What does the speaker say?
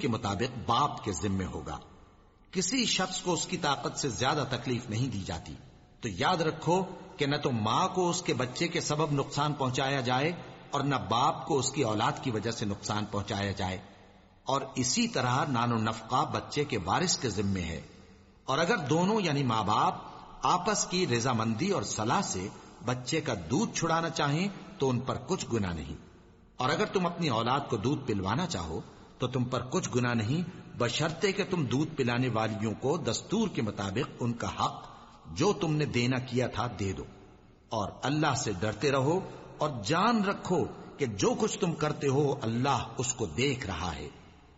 के मुताबिक बाप के जिम्मे होगा। किसी शख्स को उसकी ताकत से ज्यादा तकलीफ नहीं दी जाती। तो याद रखो कि न तो मां को उसके बच्चे के सबब नुकसान पहुंचाया जाए और न बाप को उसकी औलाद की वजह से नुकसान पहुंचाया जाए। और इसी तरह नानो नफका बच्चे के वारिस के जिम्मे है। और अगर दोनों यानी मां बाप आपस की रजामंदी और सलाह से बच्चे का दूध छुड़ाना चाहें तो उन पर कुछ गुनाह नहीं। और अगर तुम अपनी औलाद को दूध पिलवाना चाहो तो तुम पर कुछ गुनाह नहीं, बशर्ते कि तुम दूध पिलाने वालियों को दस्तूर के मुताबिक उनका हक जो तुमने देना किया था दे दो। और अल्लाह से डरते रहो और जान रखो कि जो कुछ तुम करते हो अल्लाह उसको देख रहा है।